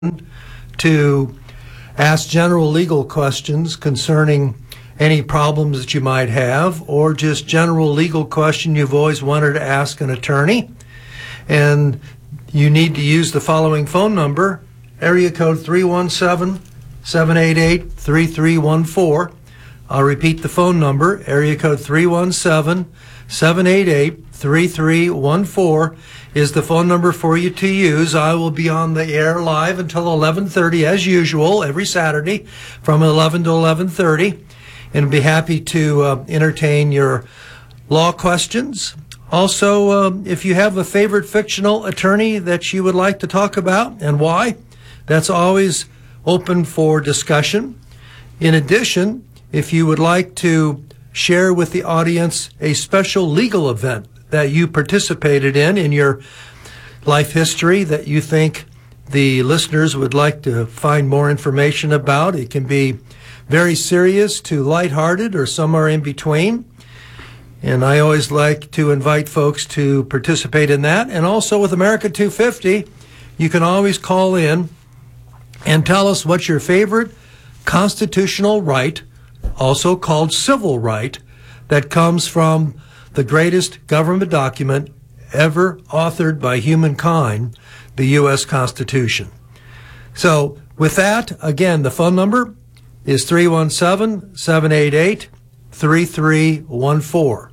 to ask general legal questions concerning any problems that you might have, or just general legal question you've always wanted to ask an attorney. And you need to use the following phone number, area code 317-788-3314. I'll repeat the phone number, area code 317-788-3314 is the phone number for you to use. I will be on the air live until 11:30 as usual every Saturday from 11 to 11:30, and be happy to entertain your law questions. Also, if you have a favorite fictional attorney that you would like to talk about and why, that's always open for discussion. In addition, if you would like to share with the audience a special legal event that you participated in your life history that you think the listeners would like to find more information about, it can be very serious to lighthearted or somewhere in between. And I always like to invite folks to participate in that. And also with America 250, you can always call in and tell us what's your favorite constitutional right, also called civil right, that comes from the greatest government document ever authored by humankind, the U.S. Constitution. So with that, again, the phone number is 317-788-3314.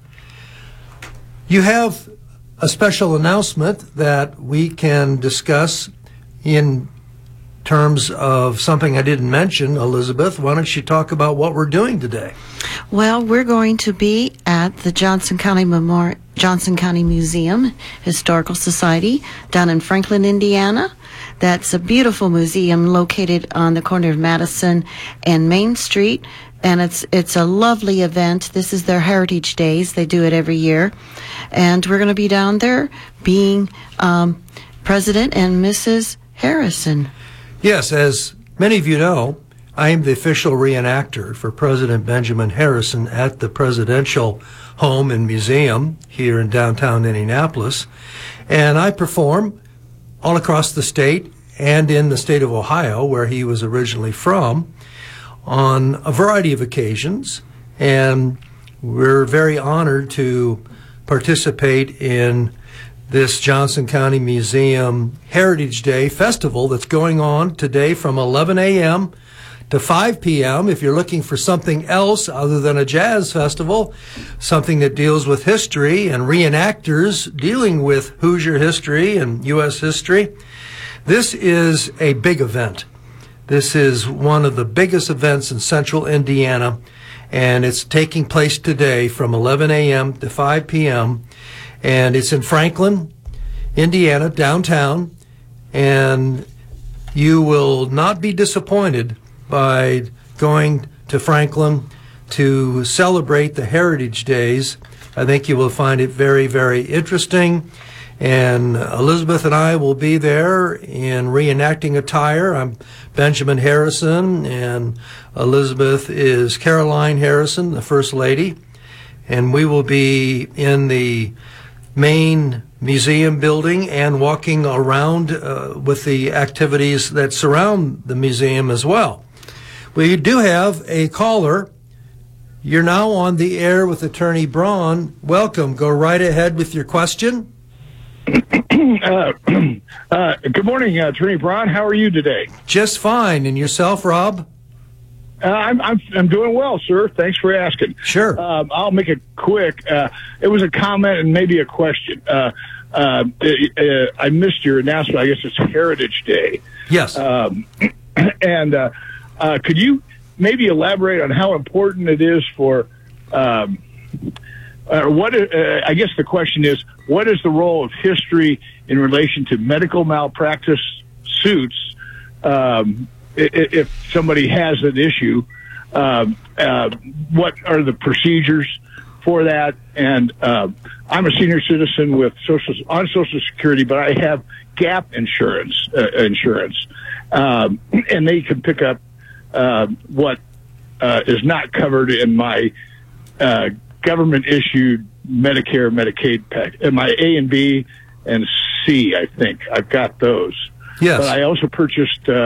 You have a special announcement that we can discuss in terms of something I didn't mention. Elizabeth, why don't you talk about what we're doing today? Well, we're going to be at the Johnson County Museum Historical Society down in Franklin, Indiana. That's a beautiful museum located on the corner of Madison and Main Street, and it's a lovely event. This is their Heritage Days. They do it every year, and we're going to be down there being President and Mrs. Harrison. Yes, as many of you know, I am the official reenactor for President Benjamin Harrison at the Presidential Home and Museum here in downtown Indianapolis. And I perform all across the state and in the state of Ohio, where he was originally from, on a variety of occasions. And we're very honored to participate in this Johnson County Museum Heritage Day Festival that's going on today from 11 a.m. to 5 p.m. If you're looking for something else other than a jazz festival, something that deals with history and reenactors dealing with Hoosier history and U.S. history, this is a big event. This is one of the biggest events in central Indiana, and it's taking place today from 11 a.m. to 5 p.m., and it's in Franklin, Indiana, downtown, and you will not be disappointed by going to Franklin to celebrate the Heritage Days. I think you will find it very, very interesting. And Elizabeth and I will be there in reenacting attire. I'm Benjamin Harrison, and Elizabeth is Caroline Harrison, the First Lady. And we will be in the main museum building and walking around with the activities that surround the museum as well. We do have a caller. You're now on the air with Attorney Braun. Welcome. Go right ahead with your question. Good morning, Attorney Braun. How are you today? Just fine. And yourself, Rob? I'm doing well, sir. Thanks for asking. Sure. I'll make it quick. It was a comment and maybe a question. I missed your announcement. I guess it's Heritage Day. Yes. And could you maybe elaborate on how important it is for I guess the question is, what is the role of history in relation to medical malpractice suits? If somebody has an issue, what are the procedures for that? And I'm a senior citizen with Social Security, but I have gap insurance, and they can pick up what is not covered in my government-issued Medicare, Medicaid pack, and my A and B and C. I think I've got those. Yes. But I also purchased